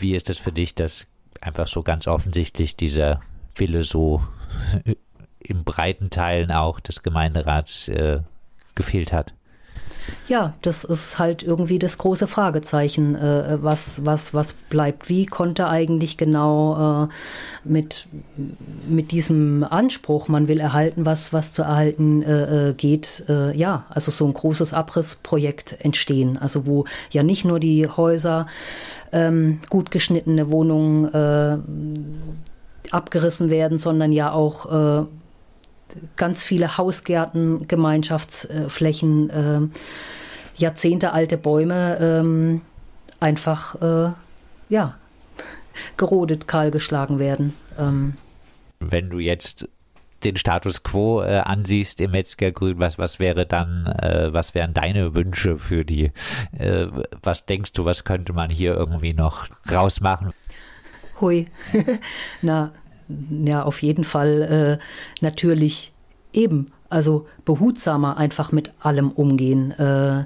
Wie ist es für dich, dass einfach so ganz offensichtlich dieser Wille so in breiten Teilen auch des Gemeinderats gefehlt hat? Ja, das ist halt irgendwie das große Fragezeichen. Was bleibt? Wie konnte eigentlich genau mit diesem Anspruch, man will erhalten, was zu erhalten geht, also so ein großes Abrissprojekt entstehen. Also wo ja nicht nur die Häuser, gut geschnittene Wohnungen abgerissen werden, sondern ja auch ganz viele Hausgärten, Gemeinschaftsflächen, jahrzehntealte Bäume einfach gerodet, kahlgeschlagen werden. Wenn du jetzt den Status quo ansiehst im Metzgergrün, was wäre dann, was wären deine Wünsche für die, was denkst du, was könnte man hier irgendwie noch rausmachen? Hui, ja, auf jeden Fall natürlich eben, also behutsamer einfach mit allem umgehen.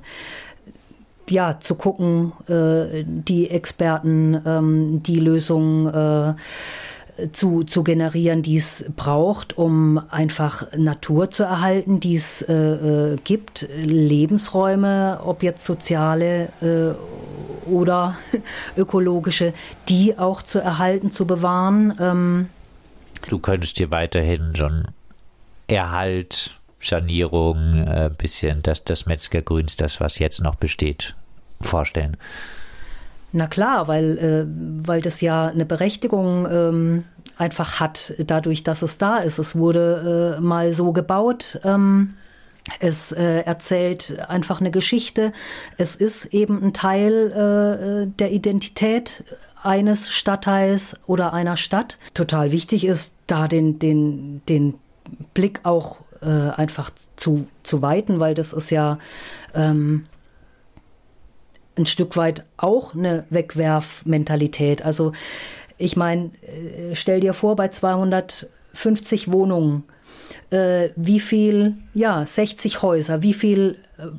Zu gucken, die Experten, die Lösungen zu generieren, die es braucht, um einfach Natur zu erhalten, die es gibt, Lebensräume, ob jetzt soziale oder ökologische, die auch zu erhalten, zu bewahren. Du könntest dir weiterhin so einen Erhalt, Sanierung, ein bisschen des Metzgergrüns, das, was jetzt noch besteht, vorstellen. Na klar, weil das ja eine Berechtigung einfach hat, dadurch, dass es da ist. Es wurde mal so gebaut. Es erzählt einfach eine Geschichte. Es ist eben ein Teil der Identität eines Stadtteils oder einer Stadt. Total wichtig ist, da den Blick auch einfach zu weiten, weil das ist ja ein Stück weit auch eine Wegwerfmentalität. Also ich meine, stell dir vor, bei 250 Wohnungen, wie viel, 60 Häuser, wie viel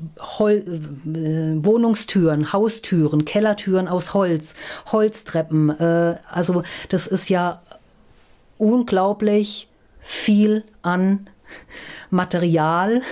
Wohnungstüren, Haustüren, Kellertüren aus Holz, Holztreppen. Also das ist ja unglaublich viel an Material,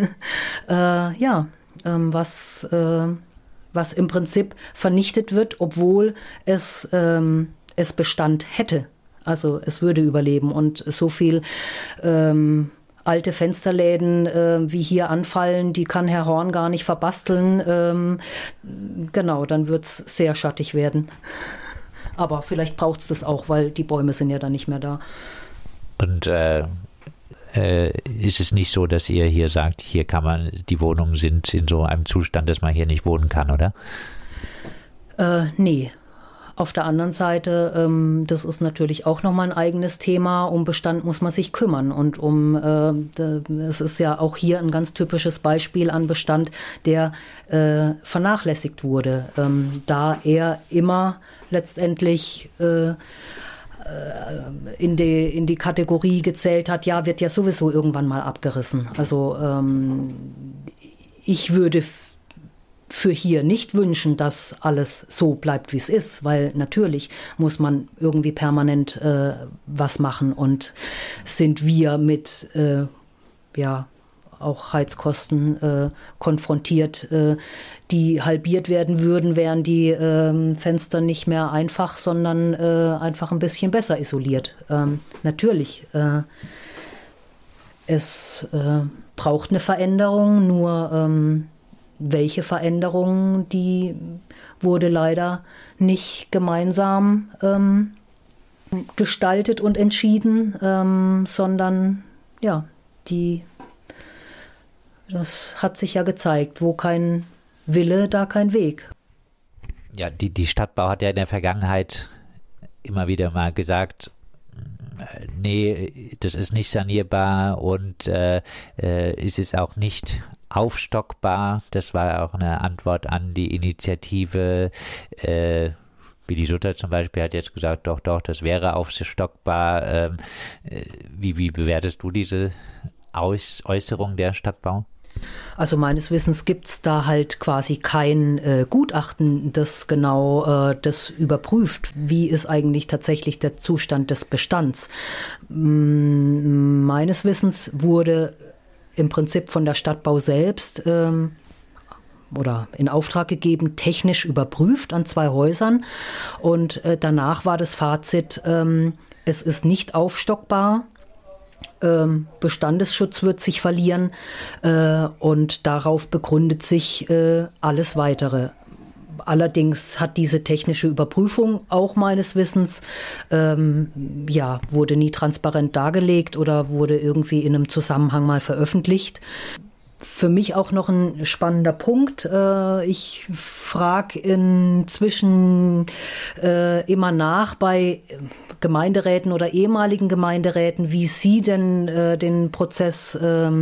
was im Prinzip vernichtet wird, obwohl es Bestand hätte. Also es würde überleben und so viel alte Fensterläden wie hier anfallen, die kann Herr Horn gar nicht verbasteln. Genau, dann wird es sehr schattig werden. Aber vielleicht braucht es das auch, weil die Bäume sind ja dann nicht mehr da. Und ist es nicht so, dass ihr hier sagt, hier die Wohnungen sind in so einem Zustand, dass man hier nicht wohnen kann, oder? Nee. Auf der anderen Seite, das ist natürlich auch nochmal ein eigenes Thema, um Bestand muss man sich kümmern und es ist ja auch hier ein ganz typisches Beispiel an Bestand, der vernachlässigt wurde, da er immer letztendlich in die Kategorie gezählt hat, ja, wird ja sowieso irgendwann mal abgerissen. Also ich würde für hier nicht wünschen, dass alles so bleibt, wie es ist, weil natürlich muss man irgendwie permanent was machen und sind wir mit auch Heizkosten konfrontiert, die halbiert werden würden, wären die Fenster nicht mehr einfach, sondern einfach ein bisschen besser isoliert. Natürlich, es braucht eine Veränderung, nur welche Veränderung, die wurde leider nicht gemeinsam gestaltet und entschieden, sondern das hat sich ja gezeigt, wo kein Wille, da kein Weg. Ja, die Stadtbau hat ja in der Vergangenheit immer wieder mal gesagt, nee, das ist nicht sanierbar und es ist auch nicht aufstockbar. Das war auch eine Antwort an die Initiative. Willi Sutter zum Beispiel hat jetzt gesagt, doch, das wäre aufstockbar. Wie bewertest du diese Äußerung der Stadtbau? Also meines Wissens gibt es da halt quasi kein Gutachten, das genau das überprüft. Wie ist eigentlich tatsächlich der Zustand des Bestands? Meines Wissens wurde im Prinzip von der Stadtbau selbst oder in Auftrag gegeben, technisch überprüft an 2 Häusern. Und danach war das Fazit, es ist nicht aufstockbar. Bestandesschutz wird sich verlieren und darauf begründet sich alles Weitere. Allerdings hat diese technische Überprüfung auch meines Wissens wurde nie transparent dargelegt oder wurde irgendwie in einem Zusammenhang mal veröffentlicht. Für mich auch noch ein spannender Punkt. Ich frage inzwischen immer nach bei Gemeinderäten oder ehemaligen Gemeinderäten, wie sie denn den Prozess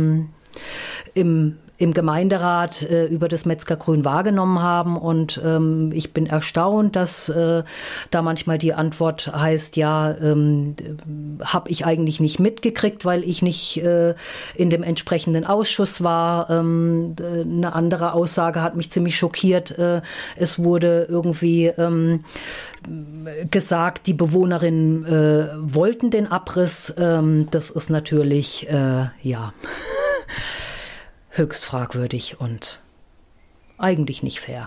im Gemeinderat über das Metzgergrün wahrgenommen haben. Und ich bin erstaunt, dass da manchmal die Antwort heißt, habe ich eigentlich nicht mitgekriegt, weil ich nicht in dem entsprechenden Ausschuss war. Eine andere Aussage hat mich ziemlich schockiert. Es wurde irgendwie gesagt, die Bewohnerinnen wollten den Abriss. Das ist natürlich, höchst fragwürdig und eigentlich nicht fair.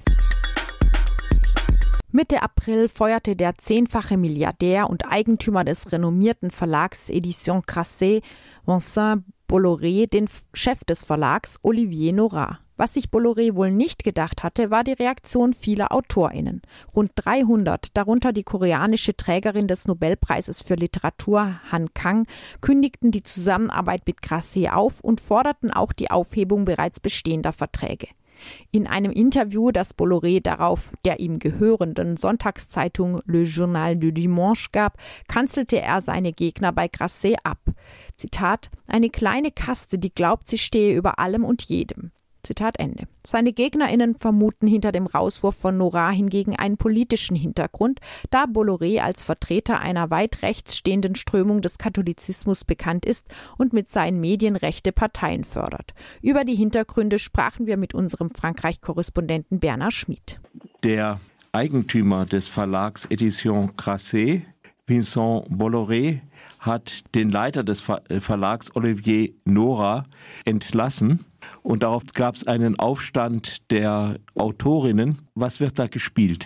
Mitte April feuerte der 10-fache Milliardär und Eigentümer des renommierten Verlags Éditions Grasset, Vincent Bolloré, den Chef des Verlags, Olivier Nora. Was sich Bolloré wohl nicht gedacht hatte, war die Reaktion vieler AutorInnen. Rund 300, darunter die koreanische Trägerin des Nobelpreises für Literatur, Han Kang, kündigten die Zusammenarbeit mit Grasset auf und forderten auch die Aufhebung bereits bestehender Verträge. In einem Interview, das Bolloré darauf der ihm gehörenden Sonntagszeitung Le Journal du Dimanche gab, kanzelte er seine Gegner bei Grasset ab. Zitat: „Eine kleine Kaste, die glaubt, sie stehe über allem und jedem." Zitat Ende. Seine GegnerInnen vermuten hinter dem Rauswurf von Nora hingegen einen politischen Hintergrund, da Bolloré als Vertreter einer weit rechts stehenden Strömung des Katholizismus bekannt ist und mit seinen Medien rechte Parteien fördert. Über die Hintergründe sprachen wir mit unserem Frankreich-Korrespondenten Bernhard Schmid. Der Eigentümer des Verlags Éditions Grasset, Vincent Bolloré, hat den Leiter des Verlags Olivier Nora entlassen. Und darauf gab es einen Aufstand der Autorinnen. Was wird da gespielt?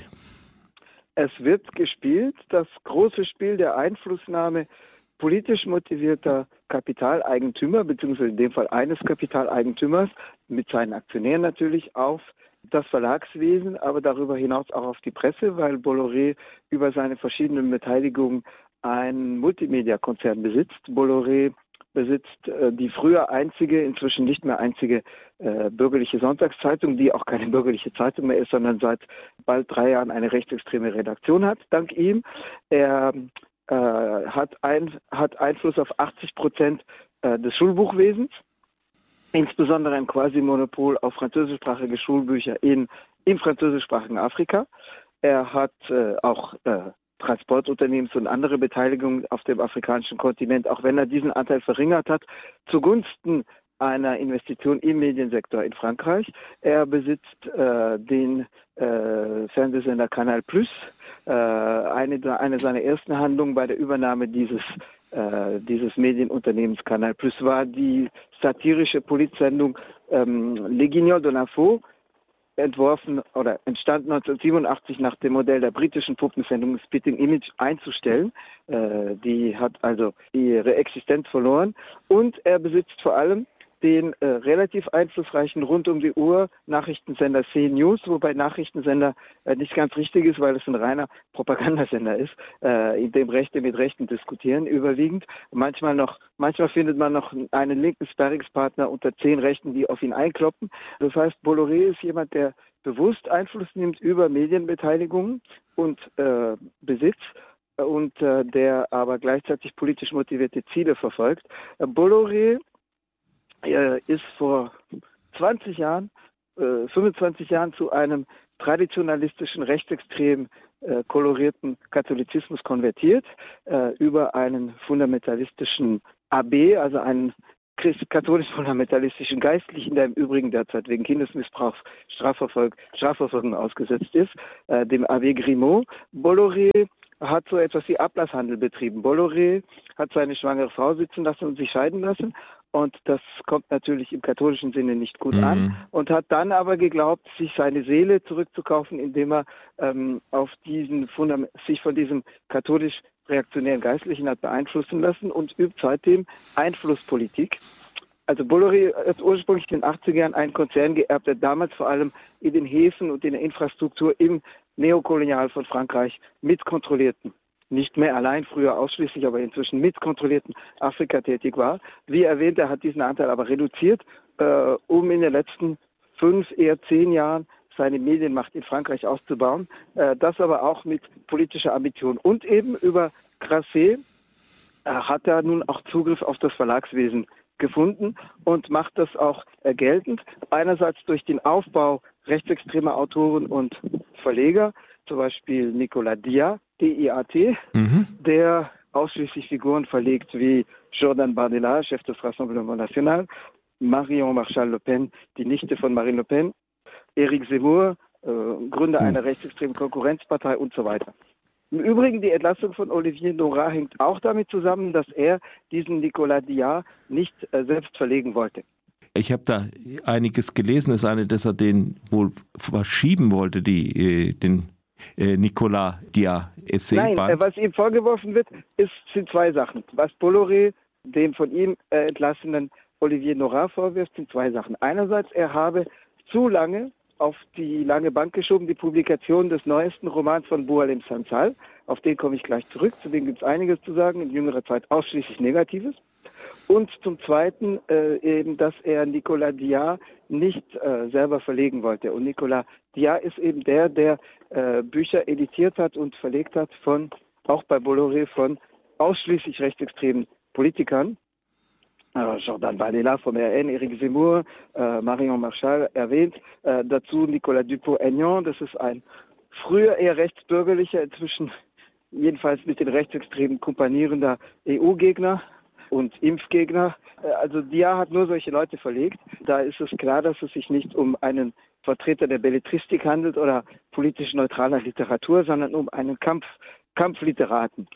Es wird gespielt das große Spiel der Einflussnahme politisch motivierter Kapitaleigentümer, beziehungsweise in dem Fall eines Kapitaleigentümers, mit seinen Aktionären natürlich, auf das Verlagswesen, aber darüber hinaus auch auf die Presse, weil Bolloré über seine verschiedenen Beteiligungen einen Multimedia-Konzern besitzt. Bolloré besitzt die früher einzige, inzwischen nicht mehr einzige bürgerliche Sonntagszeitung, die auch keine bürgerliche Zeitung mehr ist, sondern seit bald 3 Jahren eine rechtsextreme Redaktion hat, dank ihm. Er hat Einfluss auf 80% des Schulbuchwesens, insbesondere ein Quasi-Monopol auf französischsprachige Schulbücher im französischsprachigen Afrika. Er hat auch Transportunternehmens und andere Beteiligungen auf dem afrikanischen Kontinent, auch wenn er diesen Anteil verringert hat, zugunsten einer Investition im Mediensektor in Frankreich. Er besitzt den Fernsehsender Canal+. Eine seiner ersten Handlungen bei der Übernahme dieses Medienunternehmens Canal+ war die satirische Politsendung Les Guignols de l'Info, entworfen oder entstand 1987 nach dem Modell der britischen Puppensendung Spitting Image einzustellen. Die hat also ihre Existenz verloren. Und er besitzt vor allem den relativ einflussreichen rund um die Uhr Nachrichtensender C-News, wobei Nachrichtensender nicht ganz richtig ist, weil es ein reiner Propagandasender ist, in dem Rechte mit Rechten diskutieren überwiegend. Manchmal findet man noch einen linken Sparringspartner unter 10 Rechten, die auf ihn einkloppen. Das heißt, Bolloré ist jemand, der bewusst Einfluss nimmt über Medienbeteiligung und Besitz und der aber gleichzeitig politisch motivierte Ziele verfolgt. Bolloré ist vor 25 Jahren zu einem traditionalistischen, rechtsextrem kolorierten Katholizismus konvertiert, über einen fundamentalistischen Abbé, also einen katholisch-fundamentalistischen Geistlichen, der im Übrigen derzeit wegen Kindesmissbrauchs Strafverfolgung ausgesetzt ist, dem Abbé Grimaud. Bolloré hat so etwas wie Ablasshandel betrieben. Bolloré hat seine schwangere Frau sitzen lassen und sich scheiden lassen. Und das kommt natürlich im katholischen Sinne nicht gut an. Und hat dann aber geglaubt, sich seine Seele zurückzukaufen, indem er sich von diesem katholisch-reaktionären Geistlichen hat beeinflussen lassen und übt seitdem Einflusspolitik. Also Bolloré hat ursprünglich in den 80er Jahren einen Konzern geerbt, der damals vor allem in den Häfen und in der Infrastruktur im Neokolonial von Frankreich mitkontrollierten, nicht mehr allein, früher ausschließlich, aber inzwischen mitkontrollierten Afrika tätig war. Wie erwähnt, er hat diesen Anteil aber reduziert, um in den letzten 5, eher 10 Jahren seine Medienmacht in Frankreich auszubauen. Das aber auch mit politischer Ambition. Und eben über Grasset hat er nun auch Zugriff auf das Verlagswesen gefunden und macht das auch geltend. Einerseits durch den Aufbau rechtsextremer Autoren und Verleger, zum Beispiel Nicolas Diat, D-I-A-T, der ausschließlich Figuren verlegt wie Jordan Bardella, Chef des Rassemblement National, Marion Marchal-Le Pen, die Nichte von Marine Le Pen, Éric Zemmour, Gründer einer rechtsextremen Konkurrenzpartei und so weiter. Im Übrigen, die Entlassung von Olivier Nora hängt auch damit zusammen, dass er diesen Nicolas Diat nicht selbst verlegen wollte. Ich habe da einiges gelesen, dass er den wohl verschieben wollte, den Nicolas Diat Essay-Band. Nein, was ihm vorgeworfen wird, sind 2 Sachen. Was Bolloré dem von ihm entlassenen Olivier Nora vorwirft, sind 2 Sachen. Einerseits, er habe zu lange auf die lange Bank geschoben, die Publikation des neuesten Romans von Boualem Sansal. Auf den komme ich gleich zurück. Zu dem gibt es einiges zu sagen, in jüngerer Zeit ausschließlich Negatives. Und zum Zweiten eben, dass er Nicolas Diat nicht selber verlegen wollte. Und Nicolas Diat ist eben der Bücher editiert hat und verlegt hat auch bei Bolloré von ausschließlich rechtsextremen Politikern. Jordan Bardella vom RN, Éric Zemmour, Marion Marchal erwähnt. Dazu Nicolas Dupont-Aignan, das ist ein früher eher rechtsbürgerlicher, inzwischen jedenfalls mit den Rechtsextremen kompanierender EU-Gegner und Impfgegner. Also Diat hat nur solche Leute verlegt. Da ist es klar, dass es sich nicht um einen Vertreter der Belletristik handelt oder politisch neutraler Literatur, sondern um einen Kampfliteraten.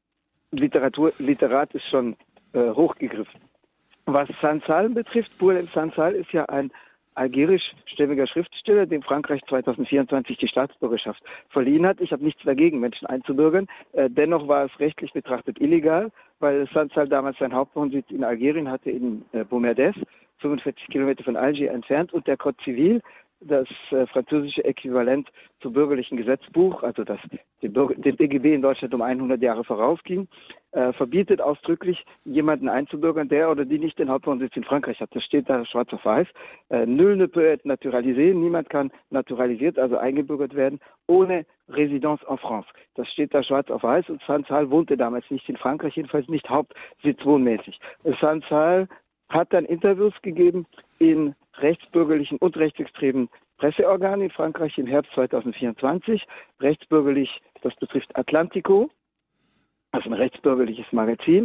Literat ist schon hochgegriffen. Was Sansal betrifft, Boualem Sansal ist ja ein algerischstämmiger Schriftsteller, dem Frankreich 2024 die Staatsbürgerschaft verliehen hat. Ich habe nichts dagegen, Menschen einzubürgern. Dennoch war es rechtlich betrachtet illegal, weil Sansal damals seinen Hauptwohnsitz in Algerien hatte, in Boumerdès, 45 Kilometer von Algier entfernt. Und der Code Civil, das französische Äquivalent zum bürgerlichen Gesetzbuch, also das dem BGB in Deutschland um 100 Jahre vorausging, verbietet ausdrücklich, jemanden einzubürgern, der oder die nicht den Hauptwohnsitz in Frankreich hat. Das steht da schwarz auf weiß. Nul ne peut être naturalisé, niemand kann naturalisiert, also eingebürgert werden, ohne Résidence en France. Das steht da schwarz auf weiß und Sansal wohnte damals nicht in Frankreich, jedenfalls nicht hauptsitzwohnmäßig. Sansal hat dann Interviews gegeben in rechtsbürgerlichen und rechtsextremen Presseorganen in Frankreich im Herbst 2024. Rechtsbürgerlich, das betrifft Atlantico, also ein rechtsbürgerliches Magazin.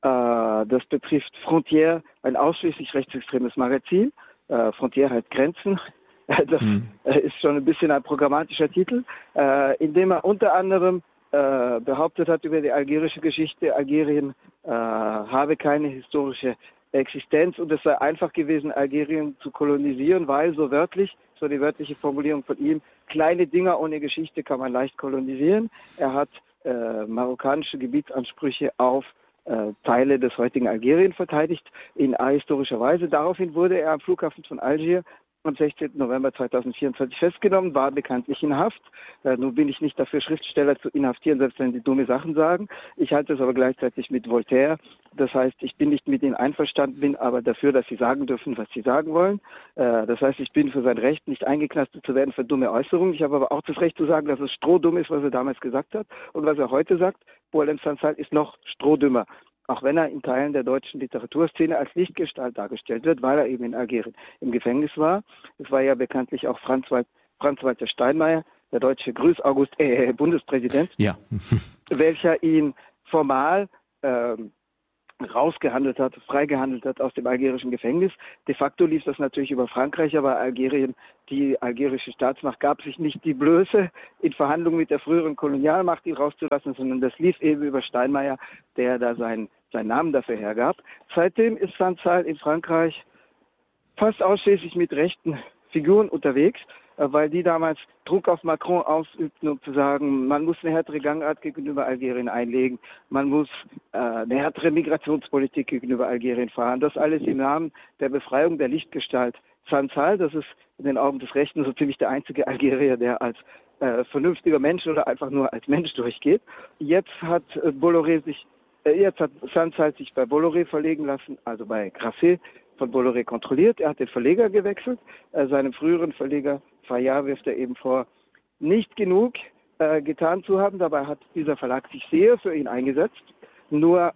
Das betrifft Frontière, ein ausschließlich rechtsextremes Magazin. Frontière hat Grenzen. Das ist schon ein bisschen ein programmatischer Titel, in dem er unter anderem behauptet hat über die algerische Geschichte, Algerien habe keine historische Existenz und es sei einfach gewesen, Algerien zu kolonisieren, weil so die wörtliche Formulierung von ihm, kleine Dinger ohne Geschichte kann man leicht kolonisieren. Er hat marokkanische Gebietsansprüche auf Teile des heutigen Algerien verteidigt, in ahistorischer Weise. Daraufhin wurde er am Flughafen von Algier am 16. November 2024 festgenommen, war bekanntlich in Haft. Nun bin ich nicht dafür, Schriftsteller zu inhaftieren, selbst wenn sie dumme Sachen sagen. Ich halte es aber gleichzeitig mit Voltaire. Das heißt, ich bin nicht mit ihnen einverstanden, bin aber dafür, dass sie sagen dürfen, was sie sagen wollen. Das heißt, ich bin für sein Recht, nicht eingeknastet zu werden für dumme Äußerungen. Ich habe aber auch das Recht zu sagen, dass es strohdumm ist, was er damals gesagt hat. Und was er heute sagt, Boualem Sansal ist noch strohdümmer. Auch wenn er in Teilen der deutschen Literaturszene als Lichtgestalt dargestellt wird, weil er eben in Algerien im Gefängnis war. Es war ja bekanntlich auch Franz-Walter Steinmeier, der deutsche Bundespräsident, ja. welcher ihn formal rausgehandelt hat, freigehandelt hat aus dem algerischen Gefängnis. De facto lief das natürlich über Frankreich, aber Algerien, die algerische Staatsmacht, gab sich nicht die Blöße, in Verhandlungen mit der früheren Kolonialmacht ihn rauszulassen, sondern das lief eben über Steinmeier, der da seinen Namen dafür hergab. Seitdem ist Sansal in Frankreich fast ausschließlich mit rechten Figuren unterwegs, weil die damals Druck auf Macron ausübten, um zu sagen, man muss eine härtere Gangart gegenüber Algerien einlegen, man muss eine härtere Migrationspolitik gegenüber Algerien fahren. Das alles im Namen der Befreiung der Lichtgestalt Sansal. Das ist in den Augen des Rechten so ziemlich der einzige Algerier, der als vernünftiger Mensch oder einfach nur als Mensch durchgeht. Jetzt hat Sansal sich bei Bolloré verlegen lassen, also bei Grasset, von Bolloré kontrolliert. Er hat den Verleger gewechselt. Seinem früheren Verleger Fayard wirft er eben vor, nicht genug getan zu haben. Dabei hat dieser Verlag sich sehr für ihn eingesetzt. Nur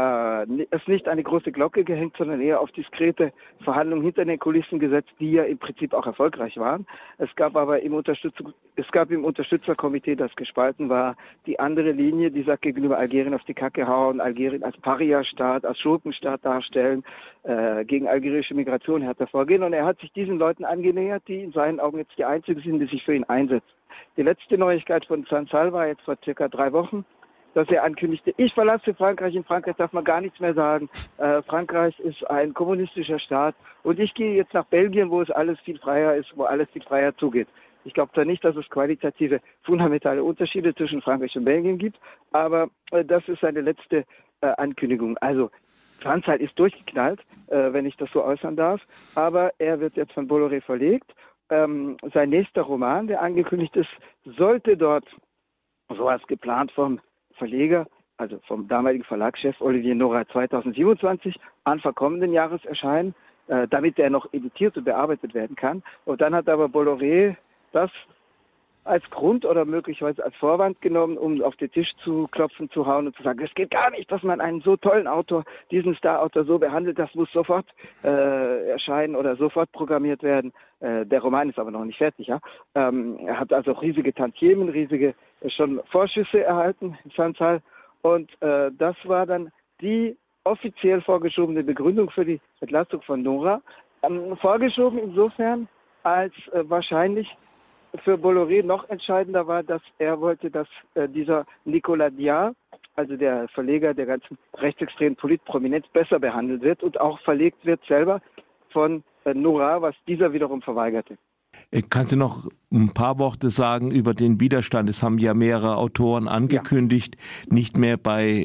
es nicht eine große Glocke gehängt, sondern eher auf diskrete Verhandlungen hinter den Kulissen gesetzt, die ja im Prinzip auch erfolgreich waren. Es gab aber im Unterstützerkomitee, das gespalten war, die andere Linie, die sagt, gegenüber Algerien auf die Kacke hauen, Algerien als Paria-Staat, als Schurkenstaat darstellen, gegen algerische Migration härter vorgehen. Und er hat sich diesen Leuten angenähert, die in seinen Augen jetzt die einzigen sind, die sich für ihn einsetzen. Die letzte Neuigkeit von Sansal war jetzt vor circa 3 Wochen, dass er ankündigte, ich verlasse Frankreich, in Frankreich darf man gar nichts mehr sagen. Frankreich ist ein kommunistischer Staat und ich gehe jetzt nach Belgien, wo es alles viel freier ist, wo alles viel freier zugeht. Ich glaube zwar nicht, dass es qualitative, fundamentale Unterschiede zwischen Frankreich und Belgien gibt, aber das ist seine letzte Ankündigung. Also Sansal ist durchgeknallt, wenn ich das so äußern darf, aber er wird jetzt von Bolloré verlegt. Sein nächster Roman, der angekündigt ist, sollte dort, so als geplant vom Verleger, also vom damaligen Verlagschef Olivier Nora 2027, Anfang kommenden Jahres erscheinen, damit der noch editiert und bearbeitet werden kann. Und dann hat aber Bolloré das als Grund oder möglicherweise als Vorwand genommen, um auf den Tisch zu klopfen, zu hauen und zu sagen, es geht gar nicht, dass man einen so tollen Autor, diesen Star-Autor so behandelt, das muss sofort erscheinen oder sofort programmiert werden. Der Roman ist aber noch nicht fertig. Ja? Er hat also riesige Tantiemen, riesige schon Vorschüsse erhalten in Sansal. Und das war dann die offiziell vorgeschobene Begründung für die Entlassung von Nora. Vorgeschoben insofern, als wahrscheinlich für Bolloré noch entscheidender war, dass er wollte, dass dieser Nicolas Diard, also der Verleger der ganzen rechtsextremen Politprominenz, besser behandelt wird und auch verlegt wird selber von Nora, was dieser wiederum verweigerte. Kannst du noch ein paar Worte sagen über den Widerstand? Es haben ja mehrere Autoren angekündigt, nicht mehr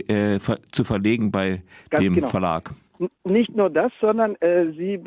zu verlegen bei dem Verlag. Nicht nur das, sondern sie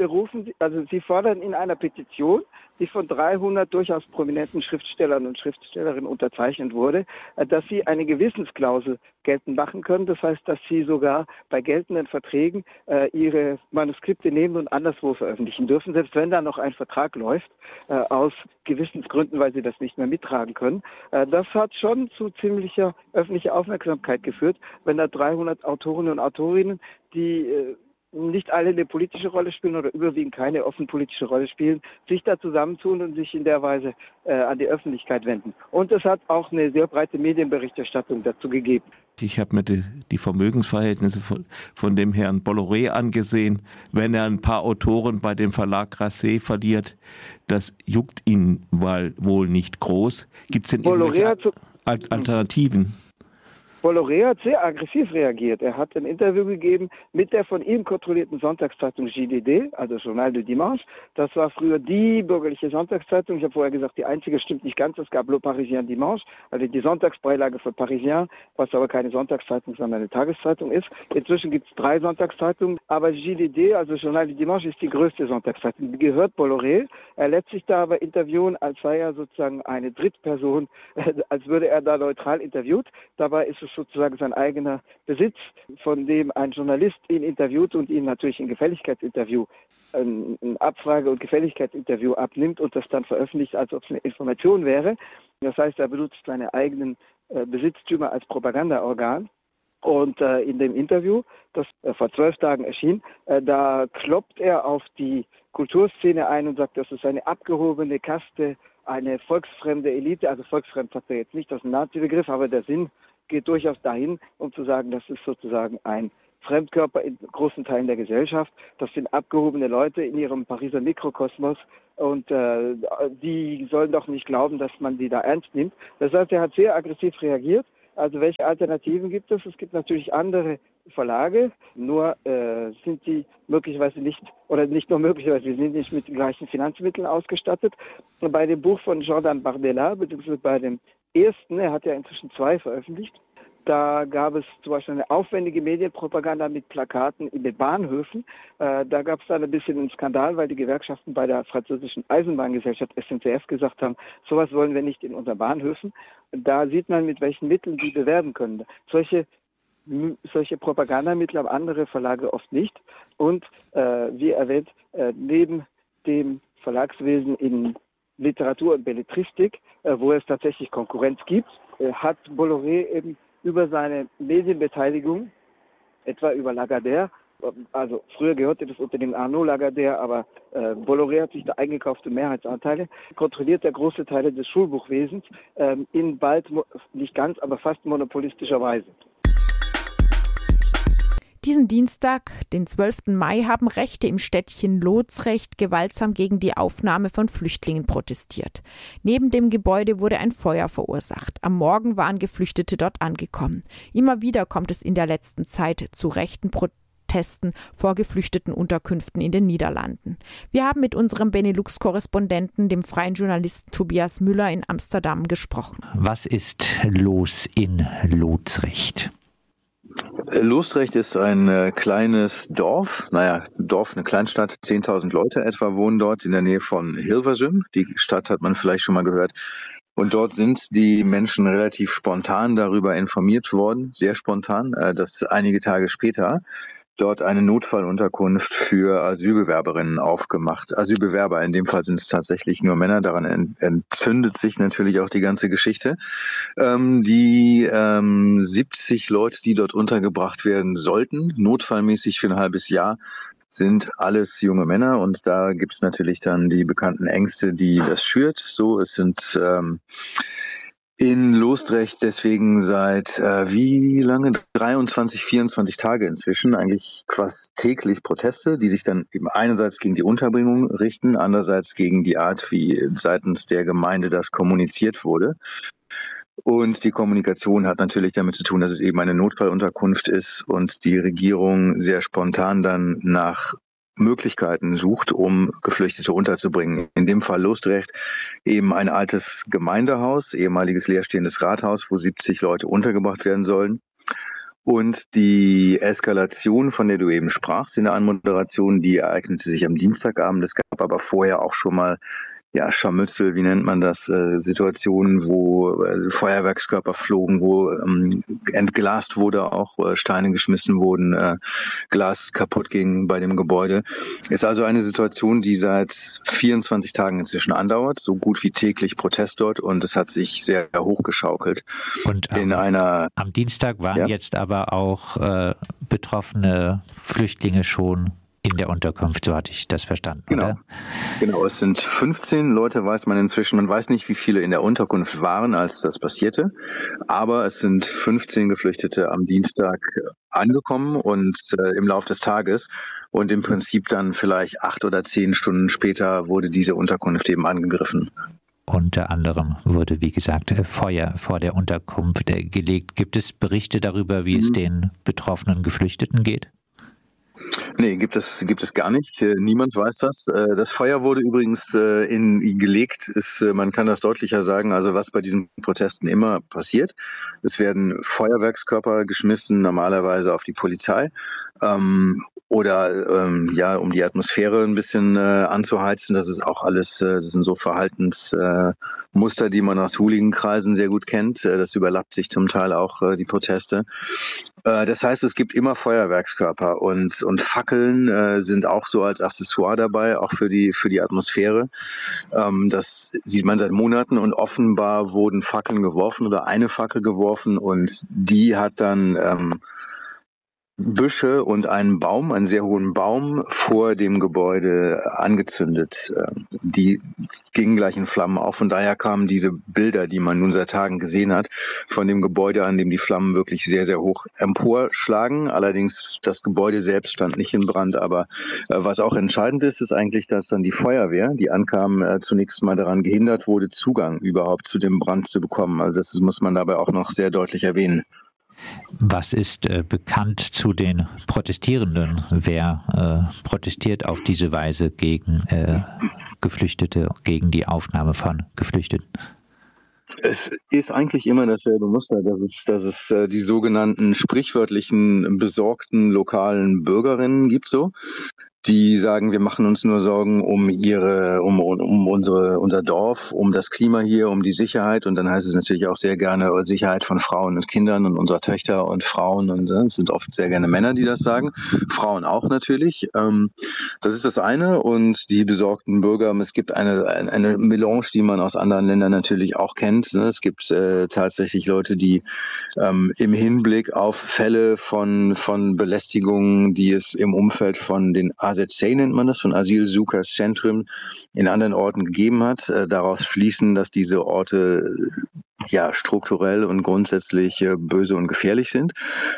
fordern in einer Petition, die von 300 durchaus prominenten Schriftstellern und Schriftstellerinnen unterzeichnet wurde, dass sie eine Gewissensklausel geltend machen können. Das heißt, dass sie sogar bei geltenden Verträgen ihre Manuskripte nehmen und anderswo veröffentlichen dürfen, selbst wenn da noch ein Vertrag läuft, aus Gewissensgründen, weil sie das nicht mehr mittragen können. Das hat schon zu ziemlicher öffentlicher Aufmerksamkeit geführt, wenn da 300 Autorinnen und Autorinnen, die nicht alle eine politische Rolle spielen oder überwiegend keine offen politische Rolle spielen, sich da zusammentun und sich in der Weise an die Öffentlichkeit wenden. Und es hat auch eine sehr breite Medienberichterstattung dazu gegeben. Ich habe mir die Vermögensverhältnisse von dem Herrn Bolloré angesehen. Wenn er ein paar Autoren bei dem Verlag Grasset verliert, das juckt ihn wohl nicht groß. Gibt es denn irgendwelche Alternativen? Bolloré hat sehr aggressiv reagiert. Er hat ein Interview gegeben mit der von ihm kontrollierten Sonntagszeitung JDD, also Journal du Dimanche. Das war früher die bürgerliche Sonntagszeitung. Ich habe vorher gesagt, die einzige stimmt nicht ganz. Es gab Le Parisien Dimanche, also die Sonntagsbeilage für Parisien, was aber keine Sonntagszeitung, sondern eine Tageszeitung ist. Inzwischen gibt es 3 Sonntagszeitungen, aber JDD, also Journal du Dimanche, ist die größte Sonntagszeitung. Die gehört Bolloré. Er lässt sich da aber interviewen, als sei er sozusagen eine Drittperson, als würde er da neutral interviewt. Dabei ist es sozusagen sein eigener Besitz, von dem ein Journalist ihn interviewt und ihn natürlich ein Gefälligkeitsinterview, ein Abfrage- und Gefälligkeitsinterview abnimmt und das dann veröffentlicht, als ob es eine Information wäre. Das heißt, er benutzt seine eigenen Besitztümer als Propagandaorgan. Und in dem Interview, das vor 12 Tagen erschien, da kloppt er auf die Kulturszene ein und sagt, das ist eine abgehobene Kaste, eine volksfremde Elite. Also volksfremd hat er jetzt nicht als Nazi-Begriff, aber der Sinn geht durchaus dahin, um zu sagen, das ist sozusagen ein Fremdkörper in großen Teilen der Gesellschaft. Das sind abgehobene Leute in ihrem Pariser Mikrokosmos und die sollen doch nicht glauben, dass man die da ernst nimmt. Das heißt, er hat sehr aggressiv reagiert. Also welche Alternativen gibt es? Es gibt natürlich andere Verlage, nur sind die möglicherweise nicht, oder nicht nur möglicherweise, sie sind nicht mit den gleichen Finanzmitteln ausgestattet. Und bei dem Buch von Jordan Bardella, beziehungsweise bei dem ersten, er hat ja inzwischen 2 veröffentlicht, da gab es zum Beispiel eine aufwendige Medienpropaganda mit Plakaten in den Bahnhöfen. Da gab es dann ein bisschen einen Skandal, weil die Gewerkschaften bei der französischen Eisenbahngesellschaft SNCF gesagt haben, sowas wollen wir nicht in unseren Bahnhöfen. Da sieht man, mit welchen Mitteln die bewerben können. Solche Propagandamittel haben andere Verlage oft nicht. Und wie erwähnt, neben dem Verlagswesen in Literatur und Belletristik, wo es tatsächlich Konkurrenz gibt, hat Bolloré eben über seine Medienbeteiligung, etwa über Lagardère, also früher gehörte das Unternehmen Arnaud Lagardère, aber Bolloré hat sich da eingekaufte Mehrheitsanteile, kontrolliert er große Teile des Schulbuchwesens in bald, nicht ganz, aber fast monopolistischer Weise. Diesen Dienstag, den 12. Mai, haben Rechte im Städtchen Lothsrecht gewaltsam gegen die Aufnahme von Flüchtlingen protestiert. Neben dem Gebäude wurde ein Feuer verursacht. Am Morgen waren Geflüchtete dort angekommen. Immer wieder kommt es in der letzten Zeit zu rechten Protesten vor geflüchteten Unterkünften in den Niederlanden. Wir haben mit unserem Benelux-Korrespondenten, dem freien Journalisten Tobias Müller in Amsterdam, gesprochen. Was ist los in Lothsrecht? Lothsrecht ist ein kleines Dorf, eine Kleinstadt, 10.000 Leute etwa wohnen dort in der Nähe von Hilversum. Die Stadt hat man vielleicht schon mal gehört. Und dort sind die Menschen relativ spontan darüber informiert worden, sehr spontan, dass einige Tage später dort eine Notfallunterkunft für Asylbewerberinnen aufgemacht. Asylbewerber, in dem Fall sind es tatsächlich nur Männer, daran entzündet sich natürlich auch die ganze Geschichte. Die 70 Leute, die dort untergebracht werden sollten, notfallmäßig für ein halbes Jahr, sind alles junge Männer und da gibt es natürlich dann die bekannten Ängste, die das schürt. So, es sind in Lothsrecht deswegen seit wie lange? 23, 24 Tage inzwischen, eigentlich fast täglich Proteste, die sich dann eben einerseits gegen die Unterbringung richten, andererseits gegen die Art, wie seitens der Gemeinde das kommuniziert wurde. Und die Kommunikation hat natürlich damit zu tun, dass es eben eine Notfallunterkunft ist und die Regierung sehr spontan dann nach Möglichkeiten sucht, um Geflüchtete unterzubringen. In dem Fall Lothsrecht eben ein altes Gemeindehaus, ehemaliges leerstehendes Rathaus, wo 70 Leute untergebracht werden sollen. Und die Eskalation, von der du eben sprachst in der Anmoderation, die ereignete sich am Dienstagabend. Es gab aber vorher auch schon mal Scharmützel, wie nennt man das, Situationen, wo Feuerwerkskörper flogen, wo entglast wurde, auch Steine geschmissen wurden, Glas kaputt ging bei dem Gebäude. Ist also eine Situation, die seit 24 Tagen inzwischen andauert, so gut wie täglich Protest dort und es hat sich sehr hochgeschaukelt. Und am Dienstag waren jetzt aber auch betroffene Flüchtlinge schon in der Unterkunft, so hatte ich das verstanden, oder? Genau, es sind 15 Leute, weiß man inzwischen. Man weiß nicht, wie viele in der Unterkunft waren, als das passierte. Aber es sind 15 Geflüchtete am Dienstag angekommen und im Laufe des Tages. Und im Prinzip dann vielleicht 8 oder 10 Stunden später wurde diese Unterkunft eben angegriffen. Unter anderem wurde, wie gesagt, Feuer vor der Unterkunft gelegt. Gibt es Berichte darüber, wie es den betroffenen Geflüchteten geht? Nee, gibt es gar nicht. Niemand weiß das. Das Feuer wurde übrigens gelegt. Man kann das deutlicher sagen, also was bei diesen Protesten immer passiert. Es werden Feuerwerkskörper geschmissen, normalerweise auf die Polizei. Oder um die Atmosphäre ein bisschen anzuheizen. Das ist auch alles, das sind so Verhaltensmuster, die man aus Hooligan-Kreisen sehr gut kennt. Das überlappt sich zum Teil auch die Proteste. Das heißt, es gibt immer Feuerwerkskörper und Fackeln sind auch so als Accessoire dabei, auch für die Atmosphäre. Das sieht man seit Monaten und offenbar wurden Fackeln geworfen oder eine Fackel geworfen und die hat dann Büsche und einen Baum, einen sehr hohen Baum vor dem Gebäude angezündet. Die gingen gleich in Flammen auf. Von daher kamen diese Bilder, die man nun seit Tagen gesehen hat, von dem Gebäude, an dem die Flammen wirklich sehr, sehr hoch emporschlagen. Allerdings das Gebäude selbst stand nicht in Brand. Aber was auch entscheidend ist, ist eigentlich, dass dann die Feuerwehr, die ankam, zunächst mal daran gehindert wurde, Zugang überhaupt zu dem Brand zu bekommen. Also das muss man dabei auch noch sehr deutlich erwähnen. Was ist bekannt zu den Protestierenden? Wer protestiert auf diese Weise gegen Geflüchtete, gegen die Aufnahme von Geflüchteten? Es ist eigentlich immer dasselbe Muster, dass es die sogenannten sprichwörtlichen besorgten lokalen Bürgerinnen gibt, so. Die sagen, wir machen uns nur Sorgen um unser Dorf, um das Klima hier, um die Sicherheit. Und dann heißt es natürlich auch sehr gerne Sicherheit von Frauen und Kindern und unserer Töchter und Frauen. Und es sind oft sehr gerne Männer, die das sagen. Frauen auch natürlich. Das ist das eine. Und die besorgten Bürger, es gibt eine Melange, die man aus anderen Ländern natürlich auch kennt. Es gibt tatsächlich Leute, die im Hinblick auf Fälle von Belästigungen, die es im Umfeld von den AZC nennt man das, von Asylsucherzentren in anderen Orten gegeben hat, daraus schließen, dass diese Orte strukturell und grundsätzlich böse und gefährlich sind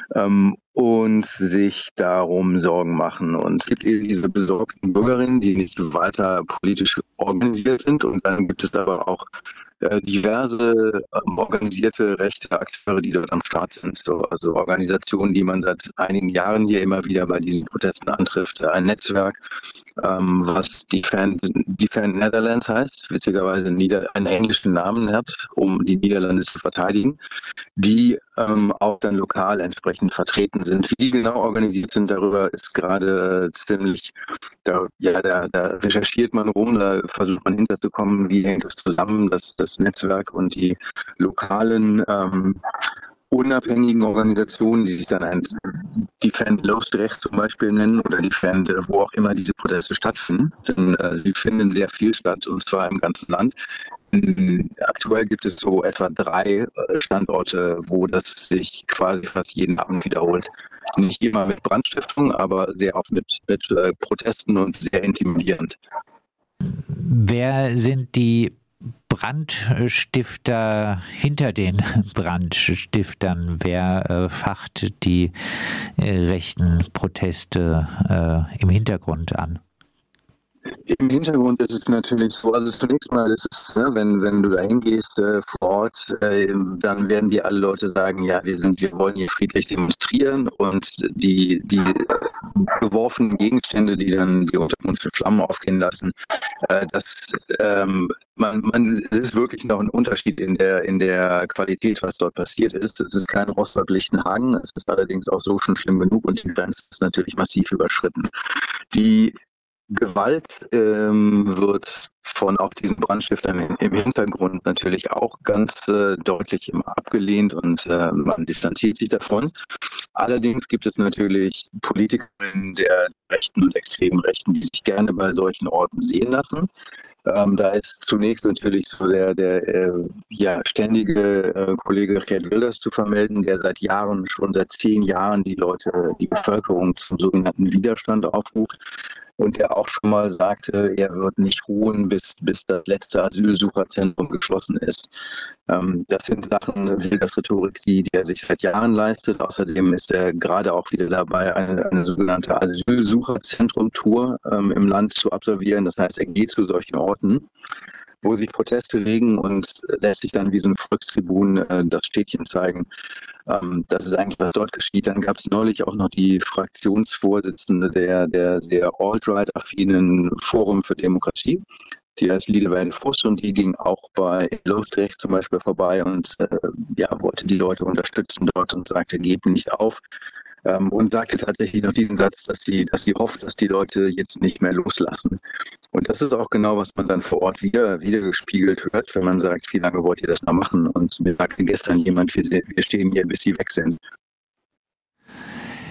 und sich darum Sorgen machen. Und es gibt eben diese besorgten Bürgerinnen, die nicht weiter politisch organisiert sind, und dann gibt es aber auch diverse organisierte rechte Akteure, die dort am Start sind. Also Organisationen, die man seit einigen Jahren hier immer wieder bei diesen Protesten antrifft. Ein Netzwerk, was Defend Netherlands heißt, witzigerweise einen englischen Namen hat, um die Niederlande zu verteidigen, die auch dann lokal entsprechend vertreten sind. Wie die genau organisiert sind, darüber ist gerade ziemlich, da recherchiert man rum, da versucht man hinterzukommen, wie hängt das zusammen, das Netzwerk und die lokalen unabhängigen Organisationen, die sich dann ein Defend Loosdrecht zum Beispiel nennen oder Defend, wo auch immer diese Proteste stattfinden. Denn sie finden sehr viel statt, und zwar im ganzen Land. Aktuell gibt es so etwa 3 Standorte, wo das sich quasi fast jeden Abend wiederholt. Nicht immer mit Brandstiftung, aber sehr oft mit Protesten und sehr intimidierend. Wer sind die Brandstifter hinter den Brandstiftern? Wer facht die rechten Proteste im Hintergrund an? Im Hintergrund ist es natürlich so, also zunächst mal ist es, wenn du da hingehst vor Ort, dann werden dir alle Leute sagen, ja, wir wollen hier friedlich demonstrieren, und die geworfenen Gegenstände, die dann die Untergrund für Flammen aufgehen lassen, es ist wirklich noch ein Unterschied in der Qualität, was dort passiert ist. Es ist kein Rostock-Lichtenhagen, es ist allerdings auch so schon schlimm genug, und die Grenze ist natürlich massiv überschritten. Die Gewalt wird von auch diesen Brandstiftern im Hintergrund natürlich auch ganz deutlich immer abgelehnt, und man distanziert sich davon. Allerdings gibt es natürlich Politikerinnen der Rechten und extremen Rechten, die sich gerne bei solchen Orten sehen lassen. Da ist zunächst natürlich so der ständige Kollege Geert Wilders zu vermelden, der seit 10 Jahren die Bevölkerung zum sogenannten Widerstand aufruft. Und der auch schon mal sagte, er wird nicht ruhen, bis das letzte Asylsucherzentrum geschlossen ist. Das sind Sachen, Wilders Rhetorik, die er sich seit Jahren leistet. Außerdem ist er gerade auch wieder dabei, eine sogenannte Asylsucherzentrum-Tour im Land zu absolvieren. Das heißt, er geht zu solchen Orten, wo sich Proteste regen, und lässt sich dann wie so ein Volkstribun das Städtchen zeigen. Das ist eigentlich, was dort geschieht. Dann gab es neulich auch noch die Fraktionsvorsitzende der sehr alt-right-affinen Forum für Demokratie, die heißt Liedewijn Voss, und die ging auch bei Loosdrecht zum Beispiel vorbei und wollte die Leute unterstützen dort und sagte, gebt nicht auf. Und sagte tatsächlich noch diesen Satz, dass sie hofft, dass die Leute jetzt nicht mehr loslassen. Und das ist auch genau, was man dann vor Ort wieder gespiegelt hört, wenn man sagt, wie lange wollt ihr das noch machen? Und mir sagte gestern jemand, wir stehen hier, bis sie weg sind.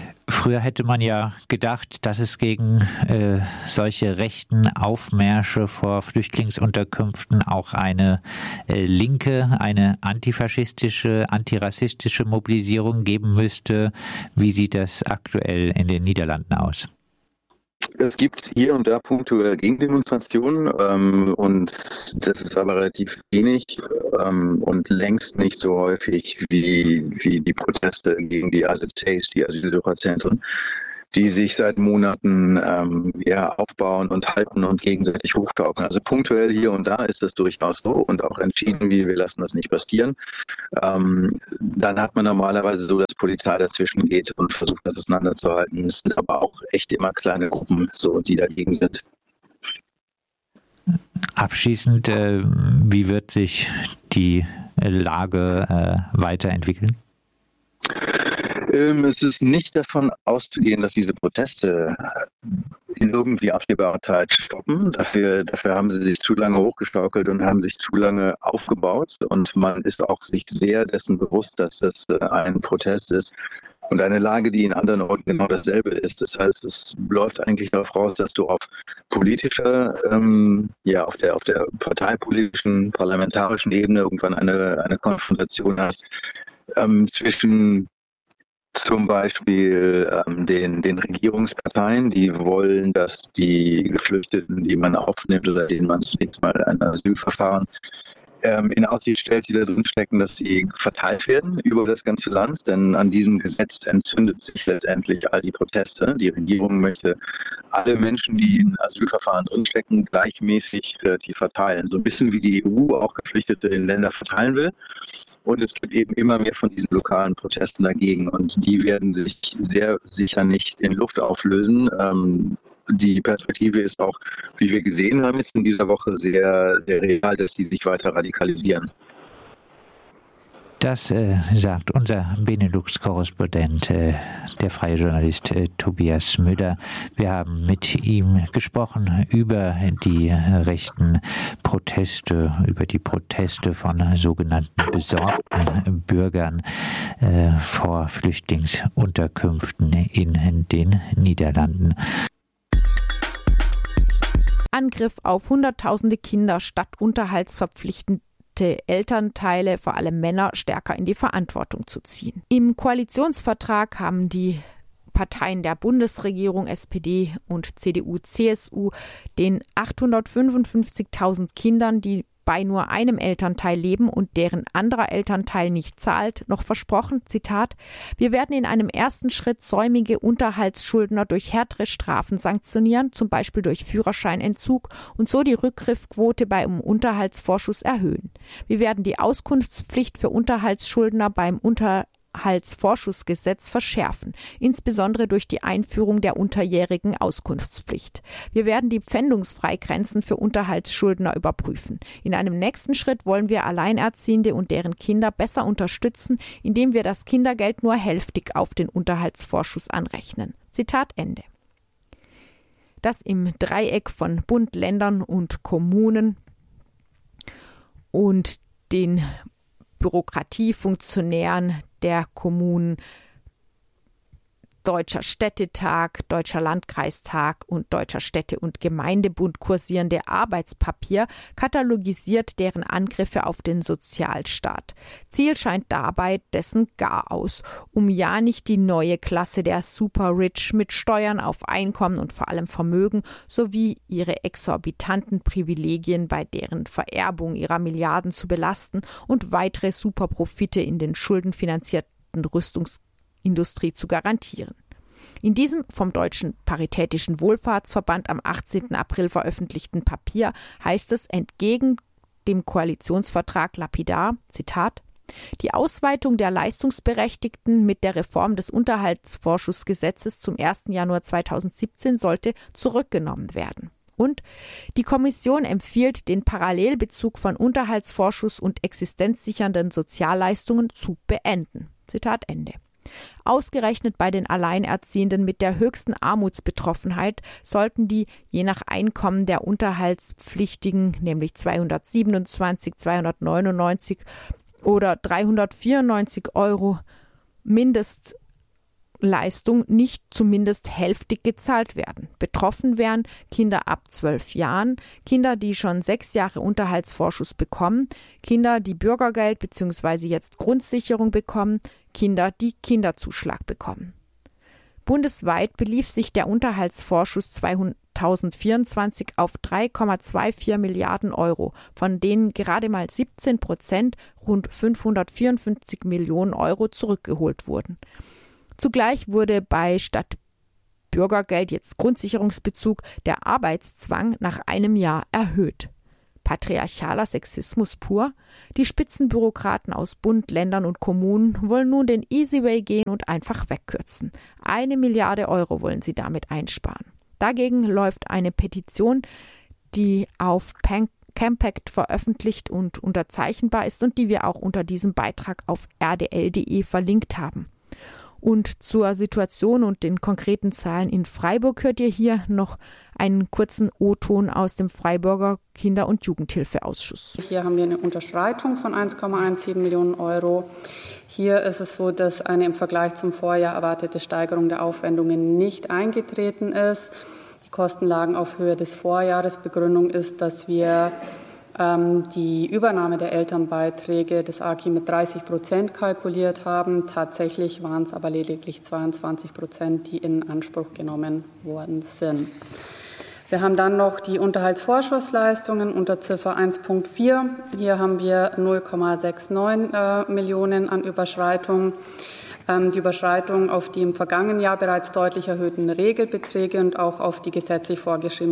Früher hätte man ja gedacht, dass es gegen solche rechten Aufmärsche vor Flüchtlingsunterkünften auch eine linke, eine antifaschistische, antirassistische Mobilisierung geben müsste. Wie sieht das aktuell in den Niederlanden aus? Es gibt hier und da punktuelle Gegendemonstrationen und das ist aber relativ wenig und längst nicht so häufig wie die Proteste gegen die AZCs, die Asylsucherzentren, die sich seit Monaten aufbauen und halten und gegenseitig hochschaukeln. Also punktuell hier und da ist das durchaus so und auch entschieden, wie wir lassen das nicht passieren. Dann hat man normalerweise so, dass die Polizei dazwischen geht und versucht, das auseinanderzuhalten. Es sind aber auch echt immer kleine Gruppen, so, die dagegen sind. Abschließend, wie wird sich die Lage weiterentwickeln? Es ist nicht davon auszugehen, dass diese Proteste in irgendwie absehbarer Zeit stoppen. Dafür haben sie sich zu lange hochgeschaukelt und haben sich zu lange aufgebaut. Und man ist auch sich sehr dessen bewusst, dass das ein Protest ist und eine Lage, die in anderen Orten genau dasselbe ist. Das heißt, es läuft eigentlich darauf raus, dass du auf politischer, auf der parteipolitischen, parlamentarischen Ebene irgendwann eine Konfrontation hast zwischen zum Beispiel den Regierungsparteien, die wollen, dass die Geflüchteten, die man aufnimmt oder denen man zunächst mal ein Asylverfahren in Aussicht stellt, die da drin stecken, dass sie verteilt werden über das ganze Land. Denn an diesem Gesetz entzündet sich letztendlich all die Proteste. Die Regierung möchte alle Menschen, die in Asylverfahren drinstecken, gleichmäßig relativ verteilen. So ein bisschen wie die EU auch Geflüchtete in Länder verteilen will. Und es gibt eben immer mehr von diesen lokalen Protesten dagegen. Und die werden sich sehr sicher nicht in Luft auflösen. Die Perspektive ist auch, wie wir gesehen haben, jetzt in dieser Woche sehr, sehr real, dass die sich weiter radikalisieren. Das sagt unser Benelux-Korrespondent, der freie Journalist Tobias Müller. Wir haben mit ihm gesprochen über die rechten Proteste, über die Proteste von sogenannten besorgten Bürgern vor Flüchtlingsunterkünften in den Niederlanden. Angriff auf hunderttausende Kinder statt unterhaltsverpflichtend Elternteile, vor allem Männer, stärker in die Verantwortung zu ziehen. Im Koalitionsvertrag haben die Parteien der Bundesregierung, SPD und CDU, CSU, den 855.000 Kindern, die bei nur einem Elternteil leben und deren anderer Elternteil nicht zahlt, noch versprochen, Zitat, wir werden in einem ersten Schritt säumige Unterhaltsschuldner durch härtere Strafen sanktionieren, zum Beispiel durch Führerscheinentzug und so die Rückgriffquote beim Unterhaltsvorschuss erhöhen. Wir werden die Auskunftspflicht für Unterhaltsschuldner beim Unterhaltsvorschussgesetz verschärfen, insbesondere durch die Einführung der unterjährigen Auskunftspflicht. Wir werden die Pfändungsfreigrenzen für Unterhaltsschuldner überprüfen. In einem nächsten Schritt wollen wir Alleinerziehende und deren Kinder besser unterstützen, indem wir das Kindergeld nur hälftig auf den Unterhaltsvorschuss anrechnen. Zitat Ende. Das im Dreieck von Bund, Ländern und Kommunen und den Bürokratiefunktionären der Kommunen, Deutscher Städtetag, Deutscher Landkreistag und Deutscher Städte- und Gemeindebund kursierende Arbeitspapier katalogisiert deren Angriffe auf den Sozialstaat. Ziel scheint dabei dessen gar aus, um ja nicht die neue Klasse der Super-Rich mit Steuern auf Einkommen und vor allem Vermögen sowie ihre exorbitanten Privilegien bei deren Vererbung ihrer Milliarden zu belasten und weitere Superprofite in den schuldenfinanzierten Rüstungsindustrie zu garantieren. In diesem vom Deutschen Paritätischen Wohlfahrtsverband am 18. April veröffentlichten Papier heißt es entgegen dem Koalitionsvertrag lapidar, Zitat, die Ausweitung der Leistungsberechtigten mit der Reform des Unterhaltsvorschussgesetzes zum 1. Januar 2017 sollte zurückgenommen werden. Und die Kommission empfiehlt, den Parallelbezug von Unterhaltsvorschuss und existenzsichernden Sozialleistungen zu beenden. Zitat Ende. Ausgerechnet bei den Alleinerziehenden mit der höchsten Armutsbetroffenheit sollten die je nach Einkommen der Unterhaltspflichtigen, nämlich 227, 299 oder 394 € Mindestlohn Leistung nicht zumindest hälftig gezahlt werden. Betroffen wären Kinder ab 12 Jahren, Kinder, die schon 6 Jahre Unterhaltsvorschuss bekommen, Kinder, die Bürgergeld bzw. jetzt Grundsicherung bekommen, Kinder, die Kinderzuschlag bekommen. Bundesweit belief sich der Unterhaltsvorschuss 2024 auf 3,24 Milliarden Euro, von denen gerade mal 17%, rund 554 Millionen Euro, zurückgeholt wurden. Zugleich wurde bei statt Bürgergeld jetzt Grundsicherungsbezug der Arbeitszwang nach einem Jahr erhöht. Patriarchaler Sexismus pur? Die Spitzenbürokraten aus Bund, Ländern und Kommunen wollen nun den Easy Way gehen und einfach wegkürzen. 1 Milliarde Euro wollen sie damit einsparen. Dagegen läuft eine Petition, die auf Campact veröffentlicht und unterzeichnbar ist und die wir auch unter diesem Beitrag auf rdl.de verlinkt haben. Und zur Situation und den konkreten Zahlen in Freiburg hört ihr hier noch einen kurzen O-Ton aus dem Freiburger Kinder- und Jugendhilfeausschuss. Hier haben wir eine Unterschreitung von 1,17 Millionen Euro. Hier ist es so, dass eine im Vergleich zum Vorjahr erwartete Steigerung der Aufwendungen nicht eingetreten ist. Die Kosten lagen auf Höhe des Vorjahres. Begründung ist, dass wir die Übernahme der Elternbeiträge des AKI mit 30% kalkuliert haben. Tatsächlich waren es aber lediglich 22%, die in Anspruch genommen worden sind. Wir haben dann noch die Unterhaltsvorschussleistungen unter Ziffer 1.4. Hier haben wir 0,69 Millionen an Überschreitung. Die Überschreitung auf die im vergangenen Jahr bereits deutlich erhöhten Regelbeträge und auch auf die gesetzlich vorgeschriebenen